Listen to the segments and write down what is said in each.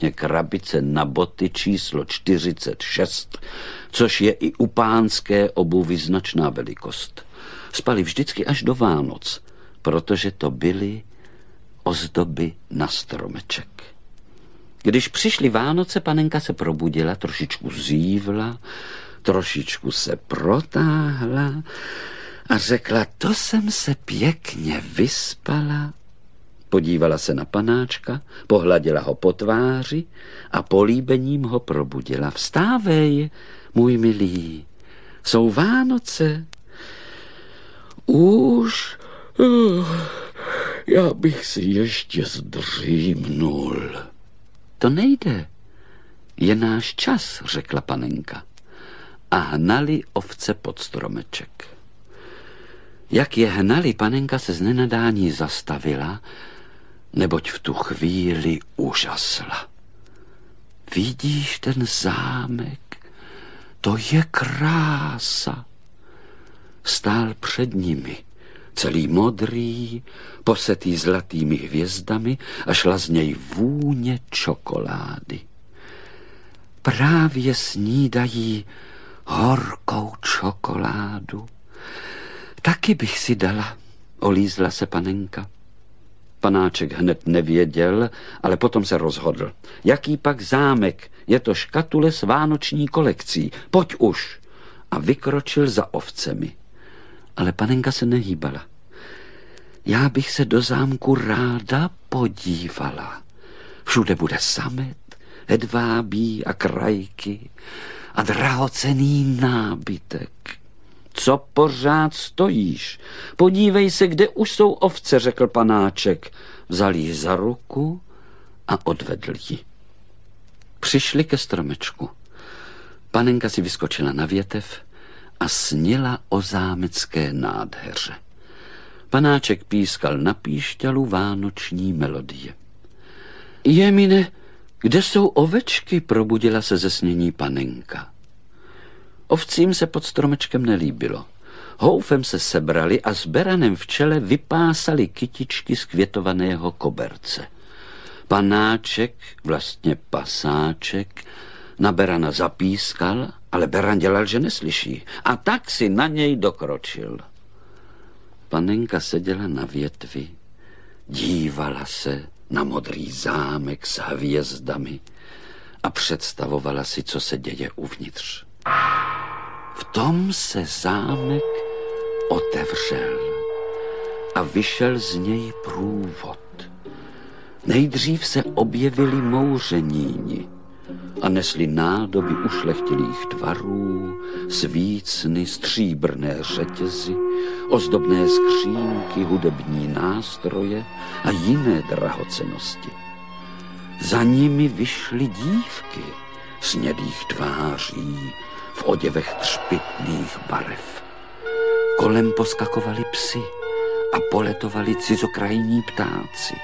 včetně krabice na boty číslo 46, což je i u pánské obuvy značná velikost. Spali vždycky až do Vánoc, protože to byly ozdoby na stromeček. Když přišly Vánoce, panenka se probudila, trošičku zívla, trošičku se protáhla a řekla, to jsem se pěkně vyspala. Podívala se na panáčka, pohladila ho po tváři a políbením ho probudila. Vstávej, můj milý, jsou Vánoce. Už, já bych si ještě zdřímnul. To nejde, je náš čas, řekla panenka. A hnali ovce pod stromeček. Jak je hnali, panenka se z nenadání zastavila, neboť v tu chvíli užasla. Vidíš ten zámek? To je krása. Stál před nimi, celý modrý, posetý zlatými hvězdami a šla z něj vůně čokolády. Právě snídají horkou čokoládu. Taky bych si dala, olízla se panenka. Panáček hned nevěděl, ale potom se rozhodl. Jaký pak zámek? Je to škatule s vánoční kolekcí. Pojď už. A vykročil za ovcemi. Ale panenka se nehýbala. Já bych se do zámku ráda podívala. Všude bude samet, hedvábí a krajky a drahocenný nábytek. Co pořád stojíš? Podívej se, kde už jsou ovce, řekl panáček. Vzal ji za ruku a odvedl ji. Přišli ke stromečku. Panenka si vyskočila na větev a snila o zámecké nádheře. Panáček pískal na píšťalu vánoční melodie. Jemine, kde jsou ovečky? Probudila se ze snění panenka. Ovcím se pod stromečkem nelíbilo. Houfem se sebrali a s beranem v čele vypásali kytičky z květovaného koberce. Panáček, vlastně pasáček, na berana zapískal, ale beran dělal, že neslyší. A tak si na něj dokročil. Panenka seděla na větvi, dívala se na modrý zámek s hvězdami a představovala si, co se děje uvnitř. V tom se zámek otevřel a vyšel z něj průvod. Nejdřív se objevili mouřeníni a nesli nádoby ušlechtilých tvarů, svícny, stříbrné řetězy, ozdobné skřínky, hudební nástroje a jiné drahocennosti. Za nimi vyšly dívky snědých tváří, v oděvech třpytných barev. Kolem poskakovali psi a poletovali cizokrajní ptáci.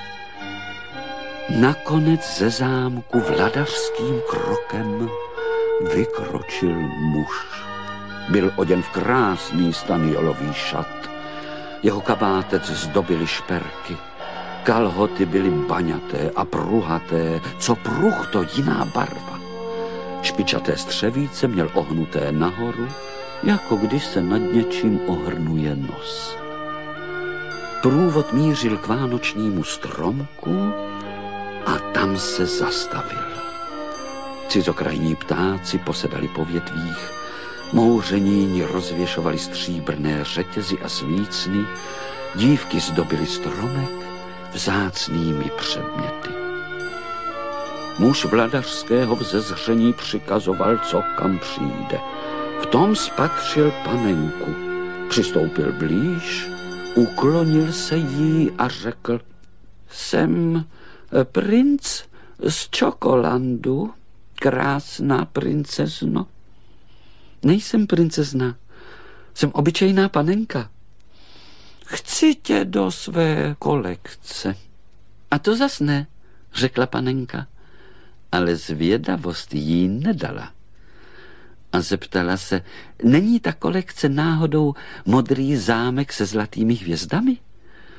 Nakonec ze zámku vladařským krokem vykročil muž. Byl oděn v krásný staniolový šat. Jeho kabátec zdobily šperky. Kalhoty byly baňaté a pruhaté, co pruh to jiná barva. Špičaté střevíce měl ohnuté nahoru, jako když se nad něčím ohrnuje nos. Průvod mířil k vánočnímu stromku a tam se zastavil. Cizokrajní ptáci posedali po větvích, mouřeníni rozvěšovali stříbrné řetězy a svícny, dívky zdobily stromek vzácnými předměty. Muž vladařského vzezření přikazoval, co kam přijde. V tom spatřil panenku. Přistoupil blíž, uklonil se jí a řekl: Jsem princ z Čokolandu, krásná princezno. Nejsem princezna, jsem obyčejná panenka. Chci tě do své kolekce. A to zas ne, řekla panenka, ale zvědavost jí nedala. A zeptala se, není ta kolekce náhodou modrý zámek se zlatými hvězdami?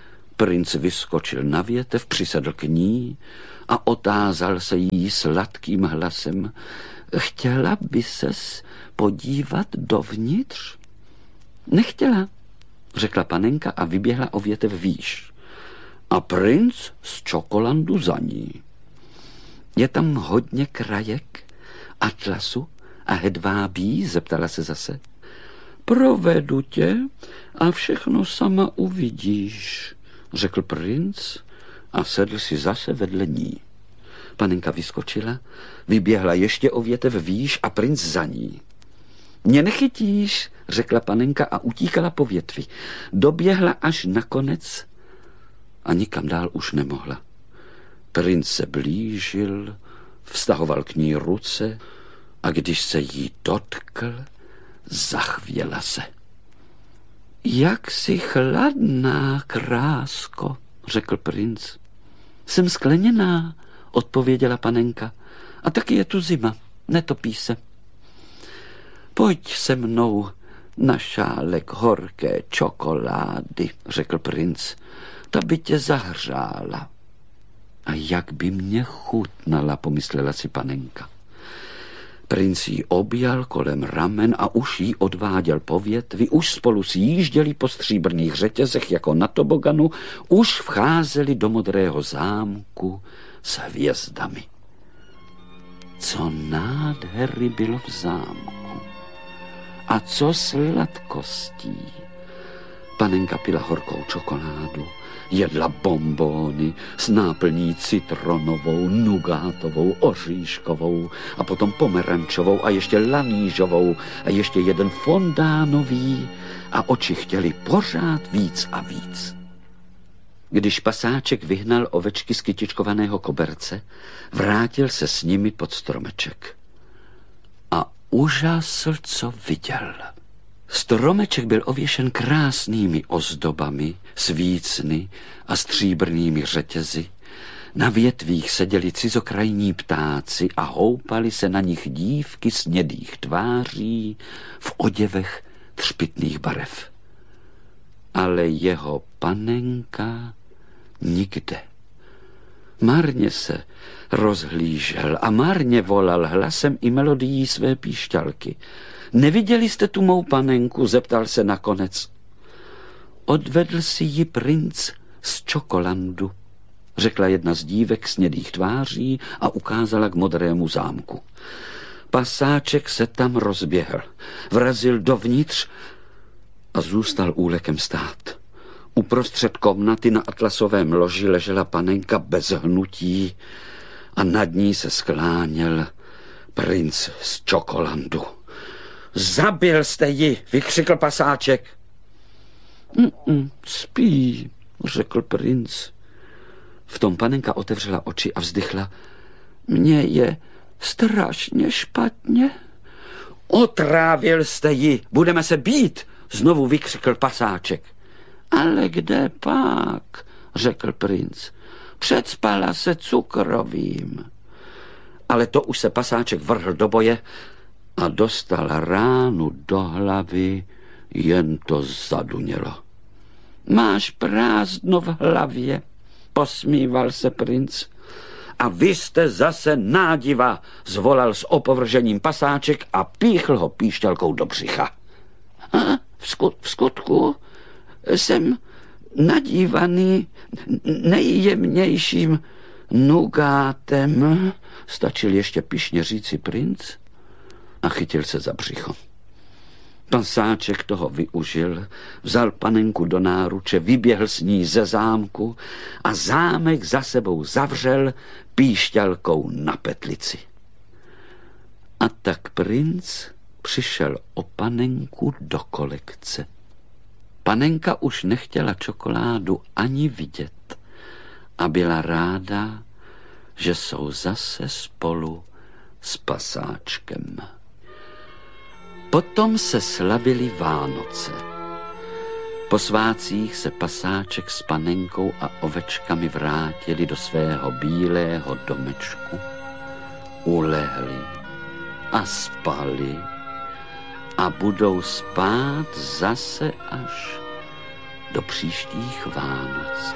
Princ vyskočil na větev, přisedl k ní a otázal se jí sladkým hlasem. Chtěla by ses podívat dovnitř? Nechtěla, řekla panenka a vyběhla o větev výš. A princ z Čokolandu za ní. Je tam hodně krajek, atlasu a hedvábí, zeptala se zase. Provedu tě a všechno sama uvidíš, řekl princ a sedl si zase vedle ní. Panenka vyskočila, vyběhla ještě o větev výš a princ za ní. Mě nechytíš, řekla panenka a utíkala po větvi. Doběhla až na konec a nikam dál už nemohla. Princ se blížil, vztahoval k ní ruce a když se jí dotkl, zachvěla se. Jak jsi chladná, krásko, řekl princ. Jsem skleněná, odpověděla panenka. A taky je tu zima, netopí se. Pojď se mnou na šálek horké čokolády, řekl princ. Ta by tě zahřála. A jak by mě chutnala, pomyslela si panenka. Princ jí objal kolem ramen a už jí odváděl po větvi, už spolu sjížděli po stříbrných řetězech jako na toboganu, už vcházeli do modrého zámku s hvězdami. Co nádhery bylo v zámku a co sladkostí. Panenka pila horkou čokoládu, jedla bonbóny s náplní citronovou, nugátovou, oříškovou a potom pomerančovou a ještě lanížovou a ještě jeden fondánový a oči chtěli pořád víc a víc. Když pasáček vyhnal ovečky z kytičkovaného koberce, vrátil se s nimi pod stromeček. A užasl, co viděl. Stromeček byl ověšen krásnými ozdobami, svícny a stříbrnými řetězy. Na větvích seděli cizokrajní ptáci a houpali se na nich dívky snědých tváří v oděvech třpytných barev. Ale jeho panenka nikde. Marně se rozhlížel a marně volal hlasem i melodií své píšťalky. Neviděli jste tu mou panenku? Zeptal se nakonec. Odvedl si ji princ z Čokolandu, řekla jedna z dívek snědých tváří a ukázala k modrému zámku. Pasáček se tam rozběhl, vrazil dovnitř a zůstal úlekem stát. Uprostřed komnaty na atlasovém loži ležela panenka bez hnutí a nad ní se skláněl princ z Čokolandu. Zabil jste ji, vykřikl pasáček. Spí, řekl princ. V tom panenka otevřela oči a vzdychla. Mně je strašně špatně. Otrávil jste ji, budeme se bít, znovu vykřikl pasáček. Ale kde pak, řekl princ. Předspala se cukrovým. Ale to už se pasáček vrhl do boje a dostal ránu do hlavy, jen to zadunělo. Máš prázdno v hlavě, posmíval se princ. A vy jste zase nádiva, zvolal s opovržením pasáček a píchl ho píšťalkou do břicha. V skutku jsem nadívaný nejjemnějším nugátem, stačil ještě pyšně říci princ a chytil se za břicho. Pasáček toho využil, vzal panenku do náruče, vyběhl s ní ze zámku a zámek za sebou zavřel píšťalkou na petlici. A tak princ přišel o panenku do kolekce. Panenka už nechtěla čokoládu ani vidět a byla ráda, že jsou zase spolu s pasáčkem. Potom se slavily Vánoce. Po svátcích se pasáček s panenkou a ovečkami vrátili do svého bílého domečku. Ulehli a spali a budou spát zase až do příštích Vánoc.